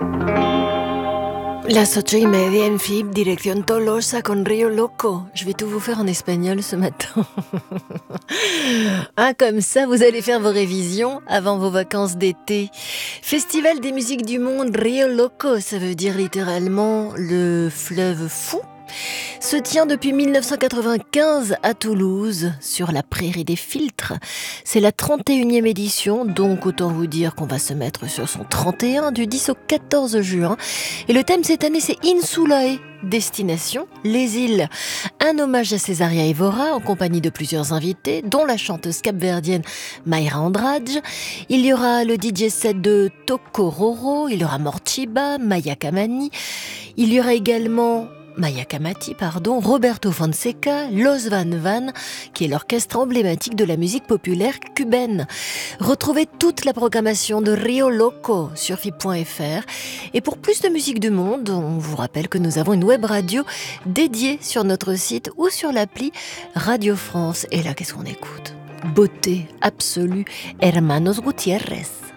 Las 8:30 en FIB, dirección Tolosa con Río Loco. Je vais tout vous faire en espagnol ce matin. Ah, comme ça, vous allez faire vos révisions avant vos vacances d'été. Festival des musiques du monde Río Loco, ça veut dire littéralement le fleuve fou, se tient depuis 1995 à Toulouse, sur la prairie des Filtres. C'est la 31e édition, donc autant vous dire qu'on va se mettre sur son 31 du 10 au 14 juin. Et le thème cette année, c'est Insulae, destination les îles. Un hommage à Césaria Évora en compagnie de plusieurs invités, dont la chanteuse capverdienne Mayra Andrade. Il y aura le DJ set de Tokororo, il y aura Morchiba, Maya Kamani. Il y aura également Roberto Fonseca, Los Van Van, qui est l'orchestre emblématique de la musique populaire cubaine. Retrouvez toute la programmation de Río Loco sur FIB.fr. Et pour plus de musique du monde, on vous rappelle que nous avons une web radio dédiée sur notre site ou sur l'appli Radio France. Et là, qu'est-ce qu'on écoute ? Beauté absolue, Hermanos Gutiérrez.